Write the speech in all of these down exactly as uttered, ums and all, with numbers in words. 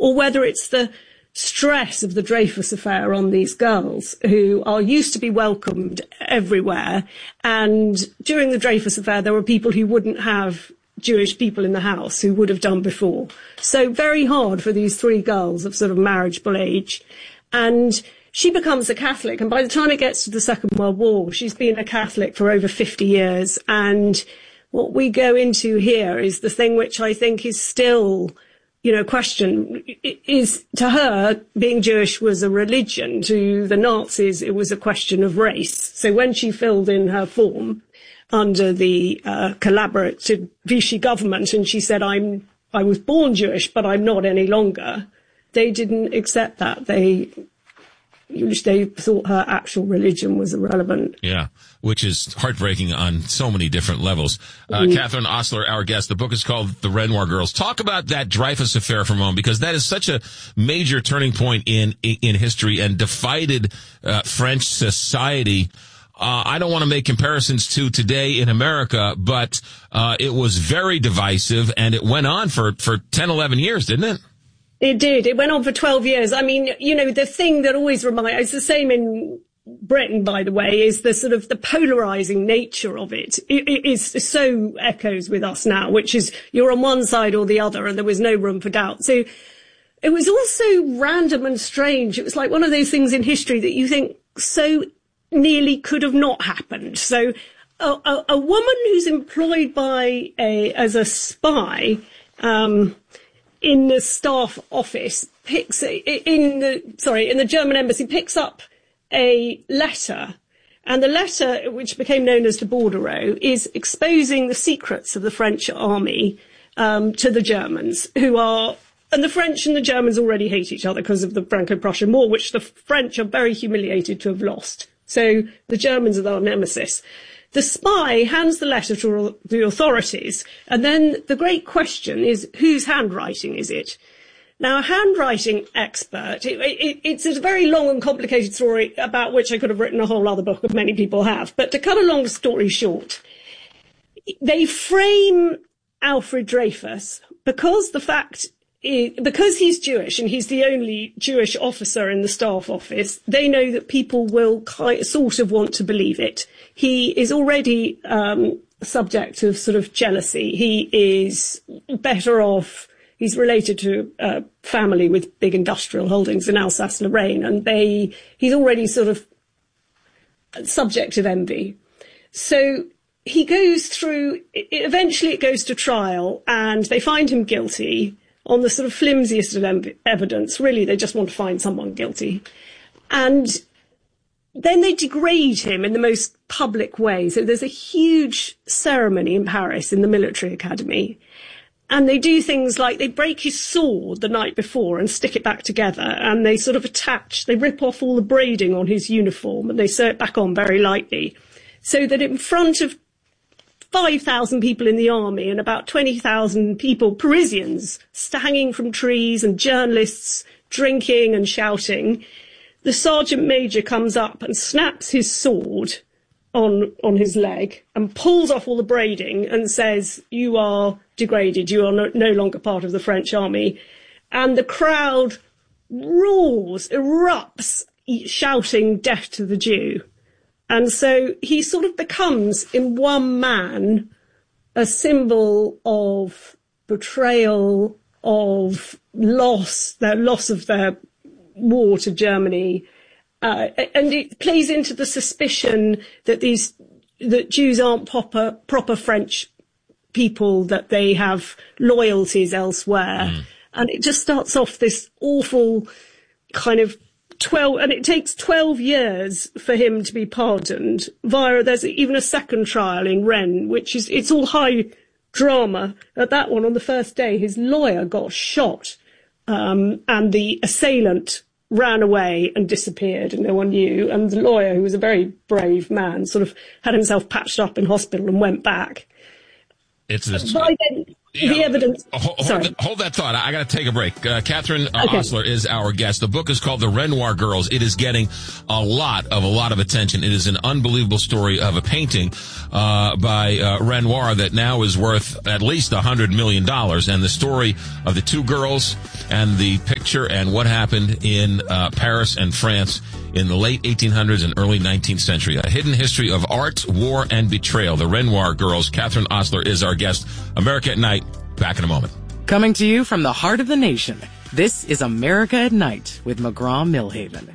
or whether it's the stress of the Dreyfus affair on these girls who are used to be welcomed everywhere. And during the Dreyfus affair, there were people who wouldn't have Jewish people in the house who would have done before. So very hard for these three girls of sort of marriageable age. And she becomes a Catholic. And by the time it gets to the Second World War, she's been a Catholic for over fifty years. And what we go into here is the thing which I think is still, you know, question is, to her, being Jewish was a religion. To the Nazis, it was a question of race. So when she filled in her form under the uh, collaborative Vichy government, and she said, I'm, I was born Jewish, but I'm not any longer, they didn't accept that. They, they thought her actual religion was irrelevant. Yeah, which is heartbreaking on so many different levels. Uh, mm. Catherine Ostler, our guest, the book is called The Renoir Girls. Talk about that Dreyfus affair for a moment, because that is such a major turning point in, in history and divided uh, French society. Uh, I don't want to make comparisons to today in America, but uh, it was very divisive, and it went on for, for ten, eleven years, didn't it? It did. It went on for twelve years. I mean, you know, the thing that always reminds, it's the same in Britain, by the way, is the sort of the polarizing nature of it. It, it is so echoes with us now, which is you're on one side or the other, and there was no room for doubt. So it was also random and strange. It was like one of those things in history that you think so nearly could have not happened. So a, a, a woman who's employed by a as a spy um, in the staff office picks in the sorry in the German embassy picks up a letter, and the letter, which became known as the Bordereau, is exposing the secrets of the French army um, to the Germans, who are. And the French and the Germans already hate each other because of the Franco-Prussian War, which the French are very humiliated to have lost. So the Germans are our nemesis. The spy hands the letter to the authorities, and then the great question is, whose handwriting is it? Now, a handwriting expert, it, it, it's a very long and complicated story about which I could have written a whole other book, and many people have. But to cut a long story short, they frame Alfred Dreyfus because the fact because he's Jewish and he's the only Jewish officer in the staff office, they know that people will kind, sort of want to believe it. He is already um, subject of sort of jealousy. He is better off. He's related to a family with big industrial holdings in Alsace-Lorraine, and they he's already sort of subject of envy. So he goes through. Eventually, it goes to trial, and they find him guilty on the sort of flimsiest of ev- evidence. Really, they just want to find someone guilty. And then they degrade him in the most public way. So there's a huge ceremony in Paris in the military academy. And they do things like they break his sword the night before and stick it back together. And they sort of attach, they rip off all the braiding on his uniform and they sew it back on very lightly. So that in front of five thousand people in the army and about twenty thousand people, Parisians, hanging from trees and journalists drinking and shouting, the sergeant major comes up and snaps his sword on on his leg and pulls off all the braiding and says, "You are degraded. You are no, no longer part of the French army." And the crowd roars, erupts, shouting "Death to the Jew." And so he sort of becomes, in one man, a symbol of betrayal, of loss, their loss of their war to Germany. Uh, and it plays into the suspicion that these, that Jews aren't proper, proper French people, that they have loyalties elsewhere. Mm. And it just starts off this awful kind of twelve, and it takes twelve years for him to be pardoned via, there's even a second trial in Rennes, which is, it's all high drama. At that one, on the first day, his lawyer got shot, um, and the assailant ran away and disappeared and no one knew. And the lawyer, who was a very brave man, sort of had himself patched up in hospital and went back. It's this, By then, Yeah, the evidence. Hold, Sorry. hold, hold that thought. I got to take a break. Uh, Catherine uh, Okay. Ostler is our guest. The book is called The Renoir Girls. It is getting a lot of a lot of attention. It is an unbelievable story of a painting uh, by uh, Renoir that now is worth at least a hundred million dollars, and the story of the two girls and the picture and what happened in uh, Paris and France in the late eighteen hundreds and early nineteenth century. A hidden history of art, war, and betrayal. The Renoir Girls. Catherine Ostler is our guest. America at Night. Back in a moment. Coming to you from the heart of the nation, this is America at Night with McGraw-Millhaven.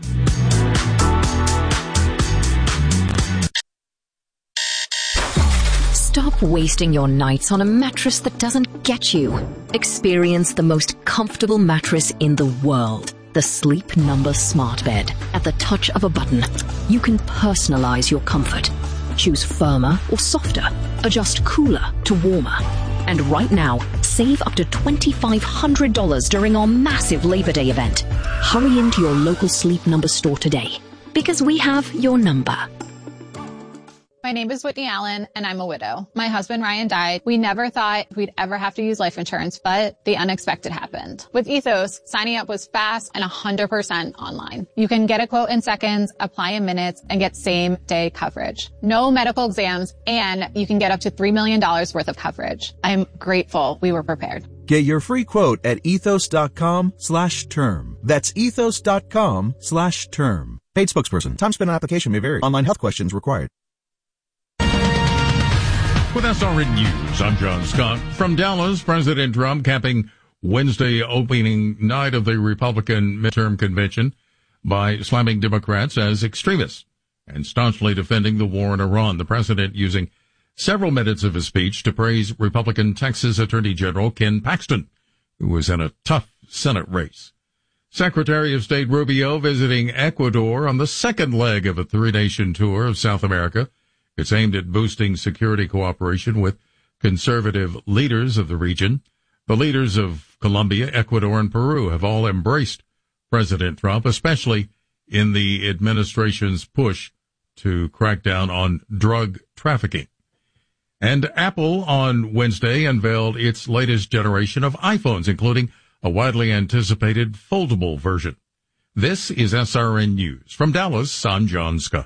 Stop wasting your nights on a mattress that doesn't get you. Experience the most comfortable mattress in the world. The Sleep Number Smart Bed. At the touch of a button, you can personalize your comfort. Choose firmer or softer. Adjust cooler to warmer. And right now, save up to two thousand five hundred dollars during our massive Labor Day event. Hurry into your local Sleep Number store today, because we have your number. My name is Whitney Allen, and I'm a widow. My husband, Ryan, died. We never thought we'd ever have to use life insurance, but the unexpected happened. With Ethos, signing up was fast and one hundred percent online. You can get a quote in seconds, apply in minutes, and get same-day coverage. No medical exams, and you can get up to three million dollars worth of coverage. I'm grateful we were prepared. Get your free quote at ethos.com slash term. That's ethos.com slash term. Paid spokesperson. Time spent on application may vary. Online health questions required. With S R N News, I'm John Scott. From Dallas, President Trump capping Wednesday opening night of the Republican midterm convention by slamming Democrats as extremists and staunchly defending the war in Iran. The president using several minutes of his speech to praise Republican Texas Attorney General Ken Paxton, who was in a tough Senate race. Secretary of State Rubio visiting Ecuador on the second leg of a three-nation tour of South America. It's aimed at boosting security cooperation with conservative leaders of the region. The leaders of Colombia, Ecuador, and Peru have all embraced President Trump, especially in the administration's push to crack down on drug trafficking. And Apple on Wednesday unveiled its latest generation of iPhones, including a widely anticipated foldable version. This is S R N News. From Dallas, I'm John Scott.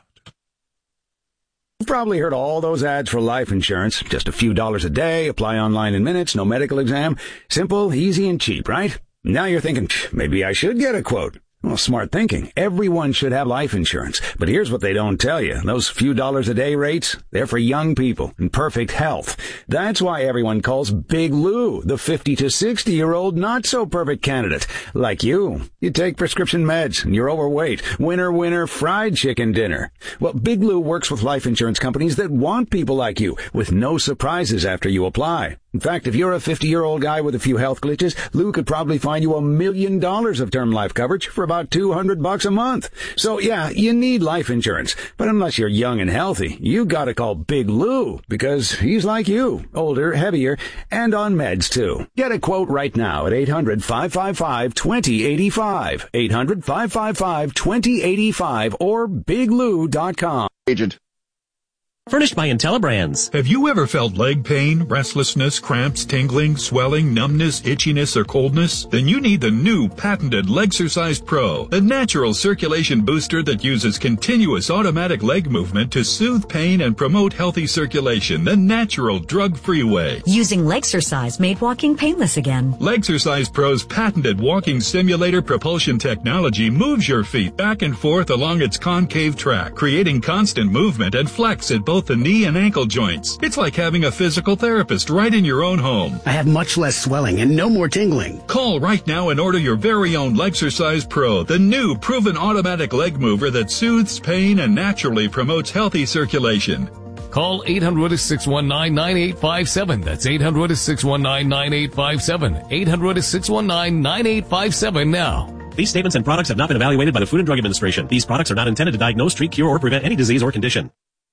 You've probably heard all those ads for life insurance. Just a few dollars a day, apply online in minutes, no medical exam. Simple, easy, and cheap, right? Now you're thinking, maybe I should get a quote. Well, smart thinking. Everyone should have life insurance. But here's what they don't tell you. Those few dollars a day rates, they're for young people in perfect health. That's why everyone calls Big Lou the fifty to sixty year old not so perfect candidate. Like you. You take prescription meds and you're overweight. Winner, winner, fried chicken dinner. Well, Big Lou works with life insurance companies that want people like you with no surprises after you apply. In fact, if you're a fifty-year-old guy with a few health glitches, Lou could probably find you a million dollars of term life coverage for about two hundred bucks a month. So yeah, you need life insurance. But unless you're young and healthy, you gotta call Big Lou, because he's like you, older, heavier, and on meds too. Get a quote right now at eight hundred, five five five, two zero eight five, eight hundred, five five five, two zero eight five, or big lou dot com. Agent. Furnished by IntelliBrands. Have you ever felt leg pain, restlessness, cramps, tingling, swelling, numbness, itchiness, or coldness? Then you need the new patented Legsercise Pro, a natural circulation booster that uses continuous automatic leg movement to soothe pain and promote healthy circulation the natural drug-free way. Using Legsercise made walking painless again. Legsercise Pro's patented walking simulator propulsion technology moves your feet back and forth along its concave track, creating constant movement and flex at both both the knee and ankle joints. It's like having a physical therapist right in your own home. I have much less swelling and no more tingling. Call right now and order your very own Legsercise Pro, the new proven automatic leg mover that soothes pain and naturally promotes healthy circulation. Call eight hundred, six one nine, nine eight five seven. That's eight hundred, six one nine, nine eight five seven. eight hundred, six one nine, nine eight five seven now. These statements and products have not been evaluated by the Food and Drug Administration. These products are not intended to diagnose, treat, cure, or prevent any disease or condition.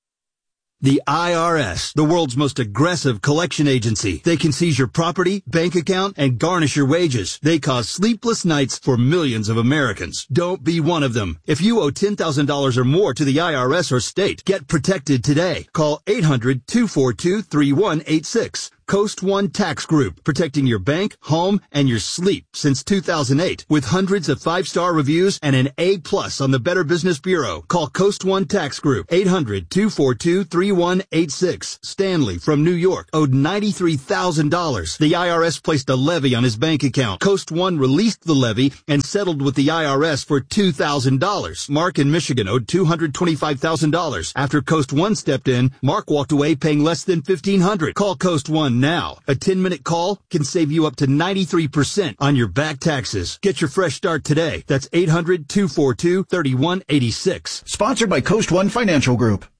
The I R S, the world's most aggressive collection agency. They can seize your property, bank account, and garnish your wages. They cause sleepless nights for millions of Americans. Don't be one of them. If you owe ten thousand dollars or more to the I R S or state, get protected today. Call eight hundred, two four two, three one eight six. Coast One Tax Group, protecting your bank, home, and your sleep since two thousand eight. With hundreds of five-star reviews and an A plus on the Better Business Bureau. Call Coast One Tax Group, eight hundred, two four two, three one eight six. Stanley from New York owed ninety-three thousand dollars. The I R S placed a levy on his bank account. Coast One released the levy and settled with the I R S for two thousand dollars. Mark in Michigan owed two hundred twenty-five thousand dollars. After Coast One stepped in, Mark walked away paying less than fifteen hundred dollars. Call Coast One now. A ten-minute call can save you up to ninety-three percent on your back taxes. Get your fresh start today. That's eight hundred, two four two, three one eight six. Sponsored by Coast One Financial Group.